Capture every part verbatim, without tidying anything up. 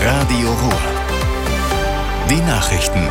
Radio Ruhr. Die Nachrichten.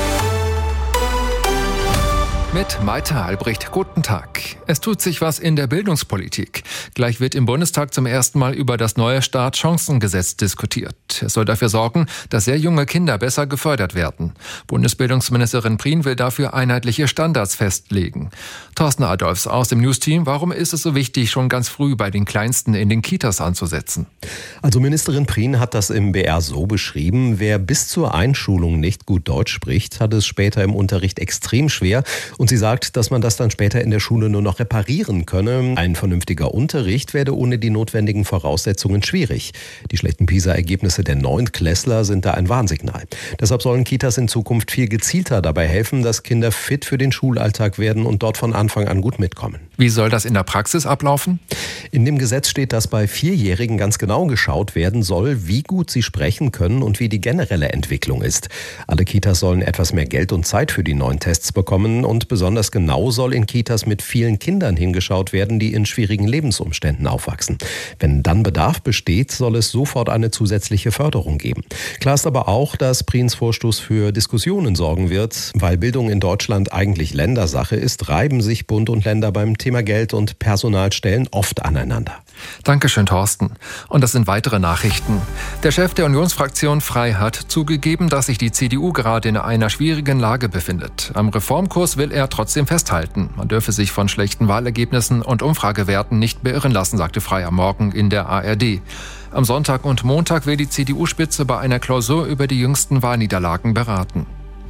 Mit Maite Albrecht, guten Tag. Es tut sich was in der Bildungspolitik. Gleich wird im Bundestag zum ersten Mal über das neue Start-Chancen-Gesetz diskutiert. Es soll dafür sorgen, dass sehr junge Kinder besser gefördert werden. Bundesbildungsministerin Prien will dafür einheitliche Standards festlegen. Thorsten Adolfs aus dem News-Team. Warum ist es so wichtig, schon ganz früh bei den Kleinsten in den Kitas anzusetzen? Also Ministerin Prien hat das im B R so beschrieben: Wer bis zur Einschulung nicht gut Deutsch spricht, hat es später im Unterricht extrem schwer. Und sie sagt, dass man das dann später in der Schule nur noch reparieren könne. Ein vernünftiger Unterricht werde ohne die notwendigen Voraussetzungen schwierig. Die schlechten PISA-Ergebnisse der Neuntklässler sind da ein Warnsignal. Deshalb sollen Kitas in Zukunft viel gezielter dabei helfen, dass Kinder fit für den Schulalltag werden und dort von Anfang an gut mitkommen. Wie soll das in der Praxis ablaufen? In dem Gesetz steht, dass bei Vierjährigen ganz genau geschaut werden soll, wie gut sie sprechen können und wie die generelle Entwicklung ist. Alle Kitas sollen etwas mehr Geld und Zeit für die neuen Tests bekommen und besonders genau soll in Kitas mit vielen Kindern hingeschaut werden, die in schwierigen Lebensumständen aufwachsen. Wenn dann Bedarf besteht, soll es sofort eine zusätzliche Förderung geben. Klar ist aber auch, dass Priens Vorstoß für Diskussionen sorgen wird. Weil Bildung in Deutschland eigentlich Ländersache ist, reiben sich Bund und Länder beim Thema Geld und Personalstellen oft aneinander. Dankeschön, Thorsten. Und das sind weitere Nachrichten. Der Chef der Unionsfraktion Frei hat zugegeben, dass sich die C D U gerade in einer schwierigen Lage befindet. Am Reformkurs will er trotzdem festhalten. Man dürfe sich von schlechten Wahlergebnissen und Umfragewerten nicht beirren lassen, sagte Frei am Morgen in der A R D. Am Sonntag und Montag will die C D U-Spitze bei einer Klausur über die jüngsten Wahlniederlagen beraten.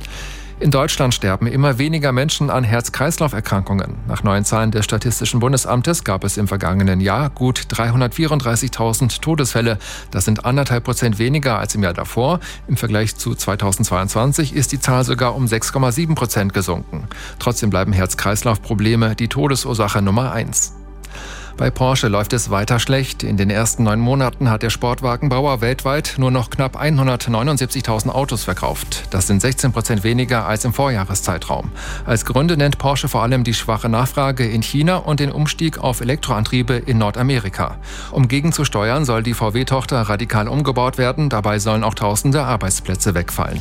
In Deutschland sterben immer weniger Menschen an Herz-Kreislauf-Erkrankungen. Nach neuen Zahlen des Statistischen Bundesamtes gab es im vergangenen Jahr gut dreihundertvierunddreißigtausend Todesfälle. Das sind anderthalb Prozent weniger als im Jahr davor. Im Vergleich zu zweitausendzweiundzwanzig ist die Zahl sogar um sechs Komma sieben Prozent gesunken. Trotzdem bleiben Herz-Kreislauf-Probleme die Todesursache Nummer eins. Bei Porsche läuft es weiter schlecht. In den ersten neun Monaten hat der Sportwagenbauer weltweit nur noch knapp hundertneunundsiebzigtausend Autos verkauft. Das sind sechzehn Prozent weniger als im Vorjahreszeitraum. Als Gründe nennt Porsche vor allem die schwache Nachfrage in China und den Umstieg auf Elektroantriebe in Nordamerika. Um gegenzusteuern, soll die V W-Tochter radikal umgebaut werden. Dabei sollen auch tausende Arbeitsplätze wegfallen.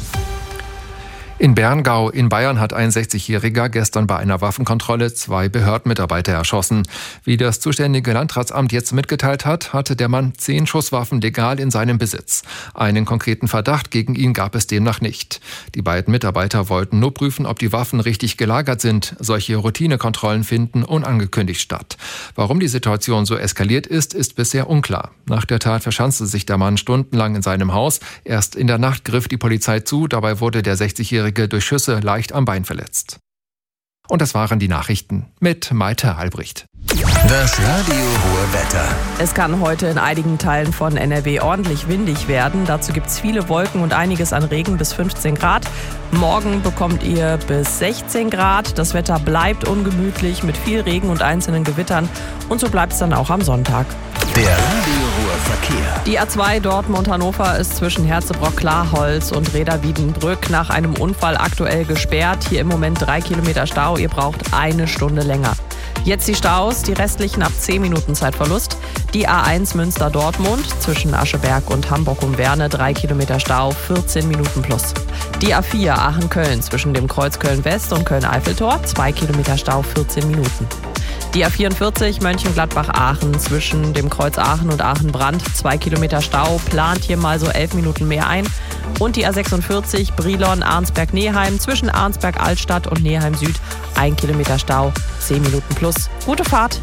In Berngau in Bayern hat ein sechzigjähriger gestern bei einer Waffenkontrolle zwei Behördenmitarbeiter erschossen. Wie das zuständige Landratsamt jetzt mitgeteilt hat, hatte der Mann zehn Schusswaffen legal in seinem Besitz. Einen konkreten Verdacht gegen ihn gab es demnach nicht. Die beiden Mitarbeiter wollten nur prüfen, ob die Waffen richtig gelagert sind. Solche Routinekontrollen finden unangekündigt statt. Warum die Situation so eskaliert ist, ist bisher unklar. Nach der Tat verschanzte sich der Mann stundenlang in seinem Haus. Erst in der Nacht griff die Polizei zu. Dabei wurde der sechzigjährige durch Schüsse leicht am Bein verletzt. Und das waren die Nachrichten mit Maite Albrecht. Das Radio Ruhr Wetter. Es kann heute in einigen Teilen von N R W ordentlich windig werden. Dazu gibt es viele Wolken und einiges an Regen bis fünfzehn Grad. Morgen bekommt ihr bis sechzehn Grad. Das Wetter bleibt ungemütlich mit viel Regen und einzelnen Gewittern. Und so bleibt es dann auch am Sonntag. Der Radio Ruhr Verkehr. Die A zwei Dortmund-Hannover ist zwischen Herzebrock-Klarholz und Reda-Wiedenbrück nach einem Unfall aktuell gesperrt. Hier im Moment drei Kilometer Stau. Ihr braucht eine Stunde länger. Jetzt die Staus, die restlichen ab zehn Minuten Zeitverlust. Die A eins Münster-Dortmund zwischen Ascheberg und Hamburg-Umwerne, drei Kilometer Stau, vierzehn Minuten plus. Die A vier Aachen-Köln zwischen dem Kreuz Köln-West und Köln-Eiffeltor, zwei Kilometer Stau, vierzehn Minuten. Die A vierundvierzig Mönchengladbach-Aachen zwischen dem Kreuz Aachen und Aachen-Brand, zwei Kilometer Stau, plant hier mal so elf Minuten mehr ein. Und die A sechsundvierzig Brilon-Arnsberg-Neheim zwischen Arnsberg-Altstadt und Neheim-Süd, ein Kilometer Stau, zehn Minuten plus. Gute Fahrt!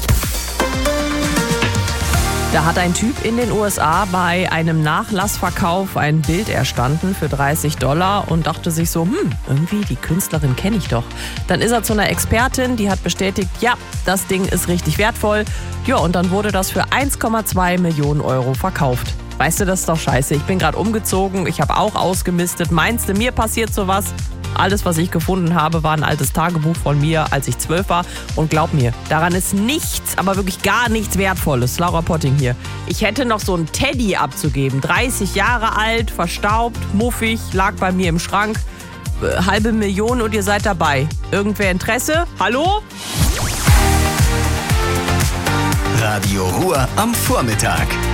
Da hat ein Typ in den U S A bei einem Nachlassverkauf ein Bild erstanden für dreißig Dollar und dachte sich so, hm, irgendwie die Künstlerin kenne ich doch. Dann ist er zu einer Expertin, die hat bestätigt, ja, das Ding ist richtig wertvoll. Ja, und dann wurde das für eins Komma zwei Millionen Euro verkauft. Weißt du, das ist doch scheiße. Ich bin gerade umgezogen, ich habe auch ausgemistet. Meinst du, mir passiert sowas? Alles, was ich gefunden habe, war ein altes Tagebuch von mir, als ich zwölf war. Und glaub mir, daran ist nichts, aber wirklich gar nichts Wertvolles. Laura Potting hier. Ich hätte noch so einen Teddy abzugeben. dreißig Jahre alt, verstaubt, muffig, lag bei mir im Schrank. Äh, halbe Million und ihr seid dabei. Irgendwer Interesse? Hallo? Radio Ruhr am Vormittag.